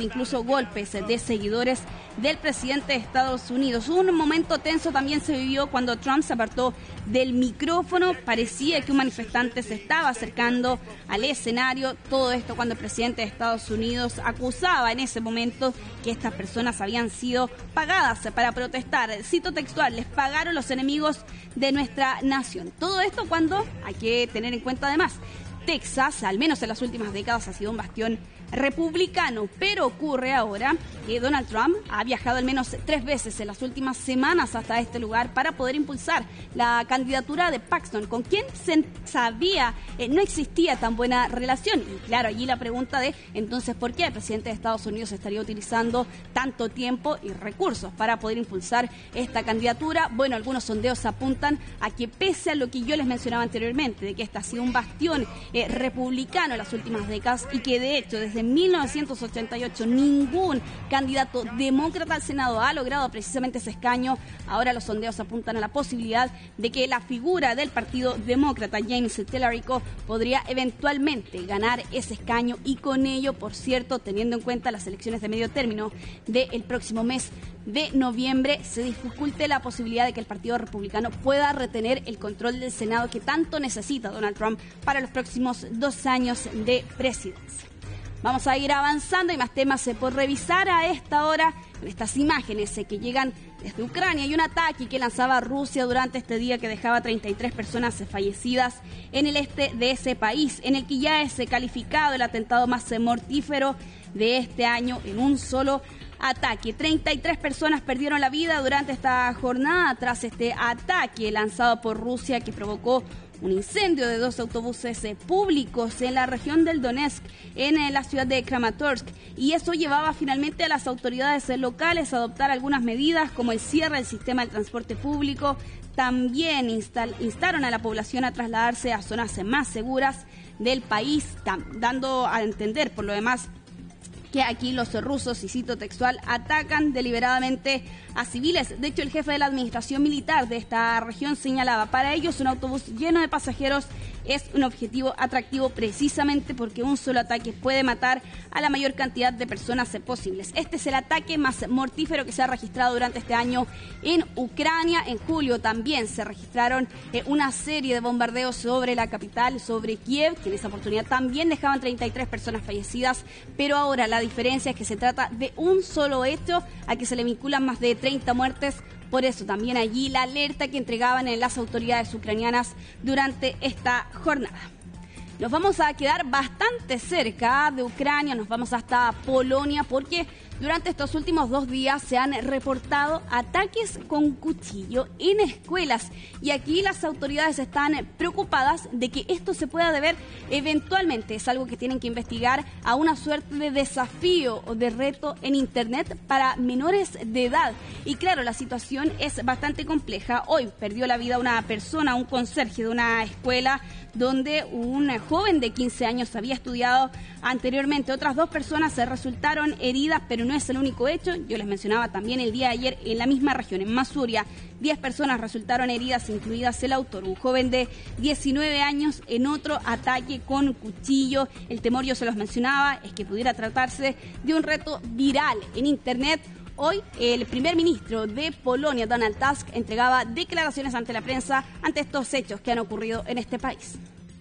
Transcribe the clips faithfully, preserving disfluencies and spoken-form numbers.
incluso golpes de seguidores del presidente de Estados Unidos. Un momento tenso también se vivió cuando Trump se apartó del micrófono. Parecía que un manifestante se estaba acercando al escenario. Todo esto cuando el presidente de Estados Unidos acusaba en ese momento que estas personas habían sido pagadas para protestar. Cito textual: les pagaron los enemigos de nuestra nación. Todo esto cuando hay que tener en cuenta además, Texas, al menos en las últimas décadas, ha sido un bastión republicano, pero ocurre ahora que Donald Trump ha viajado al menos tres veces en las últimas semanas hasta este lugar para poder impulsar la candidatura de Paxton, con quien se sabía eh, no existía tan buena relación. Y claro, allí la pregunta de entonces por qué el presidente de Estados Unidos estaría utilizando tanto tiempo y recursos para poder impulsar esta candidatura. Bueno, algunos sondeos apuntan a que pese a lo que yo les mencionaba anteriormente, de que este ha sido un bastión eh, republicano en las últimas décadas y que de hecho desde mil novecientos ochenta y ocho ningún candidato demócrata al Senado ha logrado precisamente ese escaño, ahora los sondeos apuntan a la posibilidad de que la figura del Partido Demócrata, James Tellerico, podría eventualmente ganar ese escaño y con ello, por cierto, teniendo en cuenta las elecciones de medio término del próximo mes de noviembre, se dificulte la posibilidad de que el Partido Republicano pueda retener el control del Senado que tanto necesita Donald Trump para los próximos dos años de presidencia. Vamos a ir avanzando y más temas por revisar a esta hora en estas imágenes que llegan desde Ucrania. Hay un ataque que lanzaba Rusia durante este día que dejaba treinta y tres personas fallecidas en el este de ese país, en el que ya es calificado el atentado más mortífero de este año en un solo ataque. treinta y tres personas perdieron la vida durante esta jornada tras este ataque lanzado por Rusia que provocó un incendio de dos autobuses eh, públicos en la región del Donetsk, en eh, la ciudad de Kramatorsk, y eso llevaba finalmente a las autoridades eh, locales a adoptar algunas medidas como el cierre del sistema del transporte público. También instal, instaron a la población a trasladarse a zonas eh, más seguras del país, tam, dando a entender por lo demás que aquí los rusos, y cito textual, atacan deliberadamente a civiles. De hecho, el jefe de la administración militar de esta región señalaba, para ellos un autobús lleno de pasajeros es un objetivo atractivo precisamente porque un solo ataque puede matar a la mayor cantidad de personas posibles. Este es el ataque más mortífero que se ha registrado durante este año en Ucrania. En julio también se registraron eh, una serie de bombardeos sobre la capital, sobre Kiev, que en esa oportunidad también dejaban treinta y tres personas fallecidas, pero ahora la diferencia es que se trata de un solo hecho al que se le vinculan más de treinta muertes. Por eso también allí la alerta que entregaban en las autoridades ucranianas durante esta jornada. Nos vamos a quedar bastante cerca de Ucrania, nos vamos hasta Polonia porque durante estos últimos dos días se han reportado ataques con cuchillo en escuelas y aquí las autoridades están preocupadas de que esto se pueda deber eventualmente, es algo que tienen que investigar, a una suerte de desafío o de reto en Internet para menores de edad. Y claro, la situación es bastante compleja. Hoy perdió la vida una persona, un conserje de una escuela donde un joven de quince años había estudiado anteriormente. Otras dos personas se resultaron heridas, pero no es el único hecho. Yo les mencionaba también el día de ayer en la misma región, en Masuria, diez personas resultaron heridas, incluidas el autor, un joven de diecinueve años, en otro ataque con cuchillo. El temor, yo se los mencionaba, es que pudiera tratarse de un reto viral en Internet. Hoy, el primer ministro de Polonia, Donald Tusk, entregaba declaraciones ante la prensa ante estos hechos que han ocurrido en este país.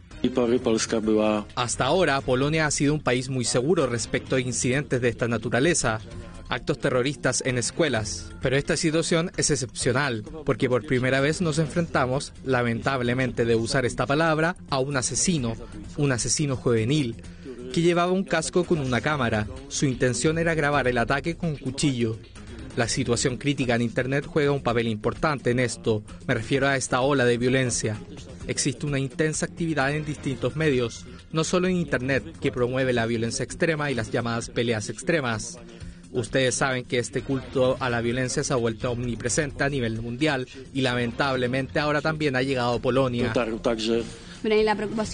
Hasta ahora, Polonia ha sido un país muy seguro respecto a incidentes de esta naturaleza, actos terroristas en escuelas. Pero esta situación es excepcional, porque por primera vez nos enfrentamos, lamentablemente de usar esta palabra, a un asesino, un asesino juvenil, que llevaba un casco con una cámara. Su intención era grabar el ataque con un cuchillo. La situación crítica en Internet juega un papel importante en esto. Me refiero a esta ola de violencia. Existe una intensa actividad en distintos medios, no solo en Internet, que promueve la violencia extrema y las llamadas peleas extremas. Ustedes saben que este culto a la violencia se ha vuelto omnipresente a nivel mundial y lamentablemente ahora también ha llegado a Polonia. Bueno, y la preocupación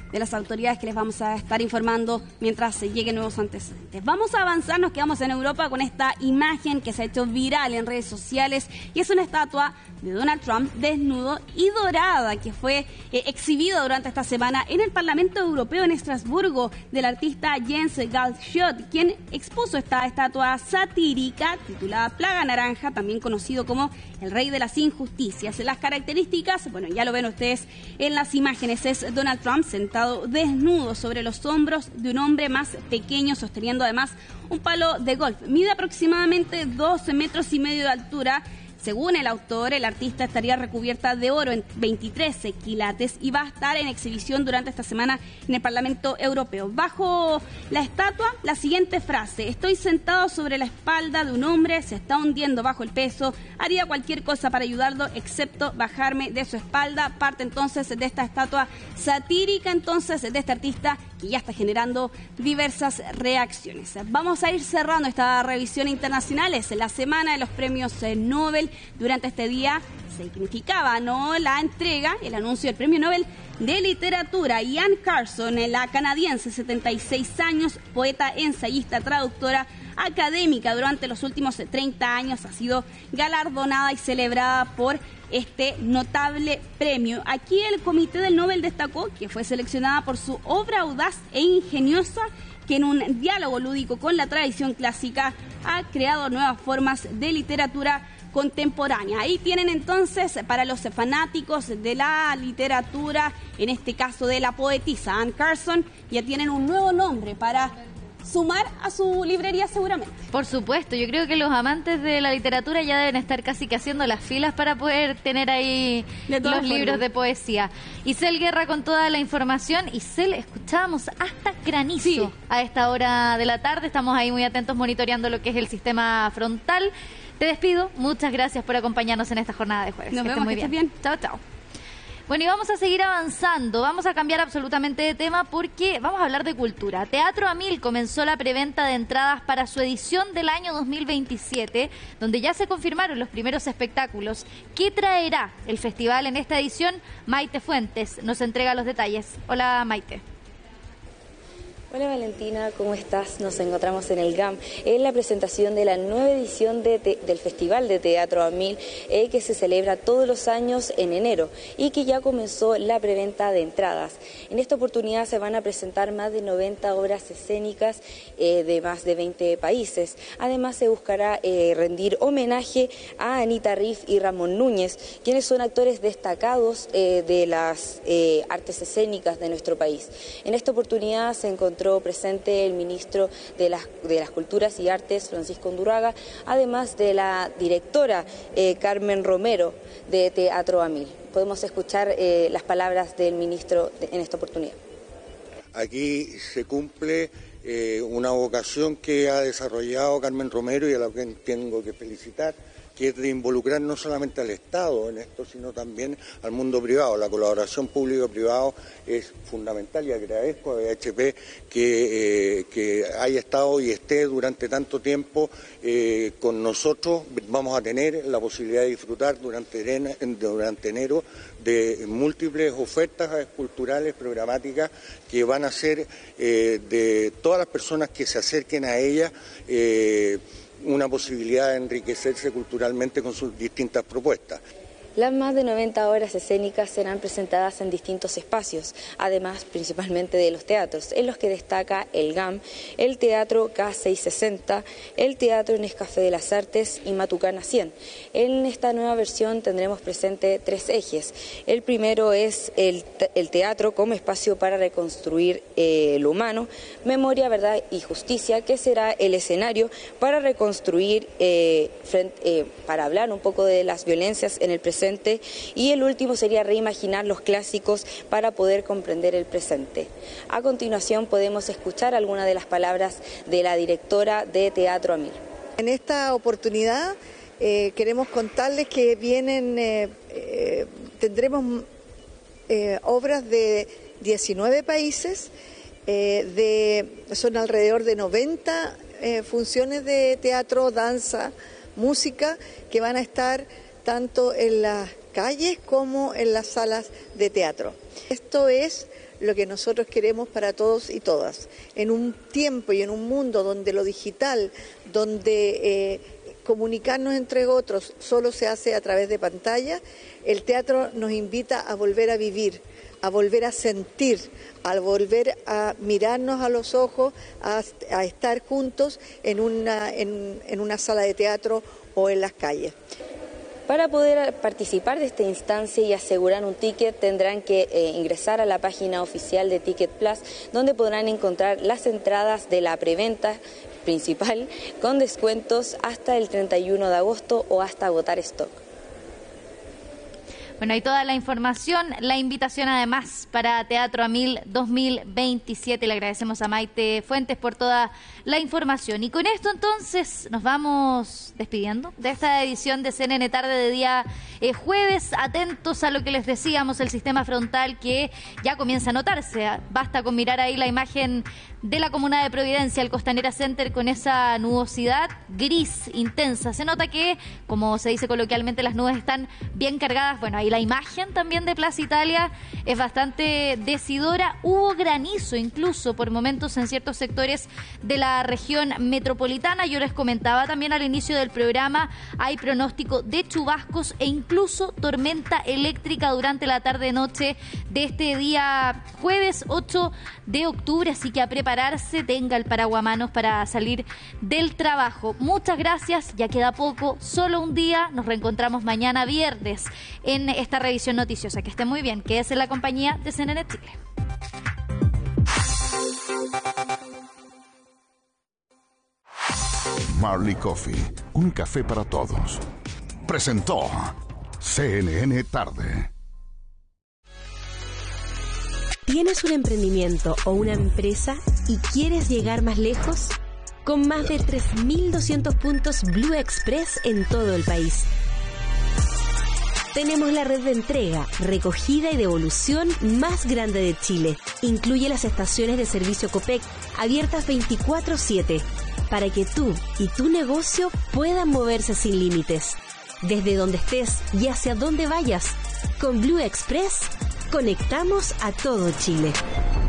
de las autoridades que les vamos a estar informando mientras se lleguen nuevos antecedentes. Vamos a avanzar, nos quedamos en Europa con esta imagen que se ha hecho viral en redes sociales y es una estatua de Donald Trump desnudo y dorada que fue eh, exhibida durante esta semana en el Parlamento Europeo en Estrasburgo del artista Jens Galschiot, quien expuso esta estatua satírica titulada Plaga Naranja, también conocido como el Rey de las Injusticias. Las características, bueno, ya lo ven ustedes en las imágenes, es Donald Trump sentado desnudo sobre los hombros de un hombre más pequeño, sosteniendo además un palo de golf. Mide aproximadamente doce metros y medio de altura. Según el autor, el artista estaría recubierta de oro en veintitrés quilates y va a estar en exhibición durante esta semana en el Parlamento Europeo. Bajo la estatua, la siguiente frase: estoy sentado sobre la espalda de un hombre, se está hundiendo bajo el peso, haría cualquier cosa para ayudarlo excepto bajarme de su espalda. Parte entonces de esta estatua satírica entonces de este artista que ya está generando diversas reacciones. Vamos a ir cerrando esta revisión internacional. Es la semana de los premios Nobel. Durante este día significaba ¿no? la entrega, el anuncio del Premio Nobel de Literatura. Ian Carson, la canadiense, setenta y seis años, poeta, ensayista, traductora, académica durante los últimos treinta años, ha sido galardonada y celebrada por este notable premio. Aquí el Comité del Nobel destacó que fue seleccionada por su obra audaz e ingeniosa, que en un diálogo lúdico con la tradición clásica ha creado nuevas formas de literatura contemporánea. Ahí tienen entonces para los fanáticos de la literatura, en este caso de la poetisa Anne Carson, ya tienen un nuevo nombre para sumar a su librería seguramente. Por supuesto, yo creo que los amantes de la literatura ya deben estar casi que haciendo las filas para poder tener ahí los formas. libros de poesía. Isel Guerra con toda la información. Isel, escuchábamos hasta granizo sí. a esta hora de la tarde. Estamos ahí muy atentos monitoreando lo que es el sistema frontal. Te despido, muchas gracias por acompañarnos en esta jornada de jueves. Nos que vemos, muy que bien. bien. Chao, chao. Bueno, y vamos a seguir avanzando, vamos a cambiar absolutamente de tema porque vamos a hablar de cultura. Teatro a Mil comenzó la preventa de entradas para su edición del año dos mil veintisiete, donde ya se confirmaron los primeros espectáculos. ¿Qué traerá el festival en esta edición? Maite Fuentes nos entrega los detalles. Hola, Maite. Hola Valentina, ¿cómo estás? Nos encontramos en el G A M, en la presentación de la nueva edición de te del Festival de Teatro a Mil, eh, que se celebra todos los años en enero y que ya comenzó la preventa de entradas. En esta oportunidad se van a presentar más de noventa obras escénicas eh, de más de veinte países. Además se buscará eh, rendir homenaje a Anita Riff y Ramón Núñez, quienes son actores destacados eh, de las eh, artes escénicas de nuestro país. En esta oportunidad se encontró presente el ministro de las, de las Culturas y Artes, Francisco Undurraga, además de la directora eh, Carmen Romero de Teatro a Mil. Podemos escuchar eh, las palabras del ministro de, en esta oportunidad. Aquí se cumple eh, una vocación que ha desarrollado Carmen Romero y a la que tengo que felicitar, que es de involucrar no solamente al Estado en esto, sino también al mundo privado. La colaboración público-privado es fundamental y agradezco a B H P que, eh, que haya estado y esté durante tanto tiempo eh, con nosotros. Vamos a tener la posibilidad de disfrutar durante, durante enero de múltiples ofertas culturales, programáticas, que van a ser eh, de todas las personas que se acerquen a ella, eh, una posibilidad de enriquecerse culturalmente con sus distintas propuestas. Las más de noventa obras escénicas serán presentadas en distintos espacios, además principalmente de los teatros, en los que destaca el G A M, el Teatro K seiscientos sesenta, el Teatro Nescafé de las Artes y Matucana cien. En esta nueva versión tendremos presente tres ejes. El primero es el, el teatro como espacio para reconstruir eh, lo humano, memoria, verdad y justicia, que será el escenario para reconstruir, eh, frente, eh, para hablar un poco de las violencias en el presente. Y el último sería reimaginar los clásicos para poder comprender el presente. A continuación podemos escuchar algunas de las palabras de la directora de Teatro a Mil. En esta oportunidad eh, queremos contarles que vienen, eh, eh, tendremos eh, obras de diecinueve países, eh, de, son alrededor de noventa eh, funciones de teatro, danza, música, que van a estar tanto en las calles como en las salas de teatro. Esto es lo que nosotros queremos para todos y todas. En un tiempo y en un mundo donde lo digital, donde eh, comunicarnos entre otros solo se hace a través de pantalla, el teatro nos invita a volver a vivir, a volver a sentir, a volver a mirarnos a los ojos, a, a estar juntos en una, en, en una sala de teatro o en las calles. Para poder participar de esta instancia y asegurar un ticket tendrán que eh, ingresar a la página oficial de Ticket Plus, donde podrán encontrar las entradas de la preventa principal con descuentos hasta el treinta y uno de agosto o hasta agotar stock. Bueno, hay toda la información, la invitación además para Teatro a Mil dos mil veintisiete. Le agradecemos a Maite Fuentes por toda la información. Y con esto entonces nos vamos despidiendo de esta edición de C N N Tarde de día eh, jueves. Atentos a lo que les decíamos, el sistema frontal que ya comienza a notarse. Basta con mirar ahí la imagen de la comuna de Providencia, el Costanera Center, con esa nubosidad gris intensa. Se nota que, como se dice coloquialmente, las nubes están bien cargadas. Bueno, ahí la imagen también de Plaza Italia es bastante decidora. Hubo granizo incluso por momentos en ciertos sectores de la región metropolitana. Yo les comentaba también al inicio del programa, hay pronóstico de chubascos e incluso tormenta eléctrica durante la tarde-noche de este día jueves ocho de octubre, así que a prepararse, tenga el paraguas a manos para salir del trabajo. Muchas gracias, ya queda poco, solo un día, nos reencontramos mañana viernes en esta revisión noticiosa. Que esté muy bien, quédese en la compañía de C N N Chile. Marley Coffee, un café para todos. Presentó C N N Tarde. ¿Tienes un emprendimiento o una empresa y quieres llegar más lejos? Con más de tres mil doscientos puntos Blue Express en todo el país. Tenemos la red de entrega, recogida y devolución más grande de Chile. Incluye las estaciones de servicio Copec abiertas veinticuatro siete para que tú y tu negocio puedan moverse sin límites. Desde donde estés y hacia donde vayas, con Blue Express conectamos a todo Chile.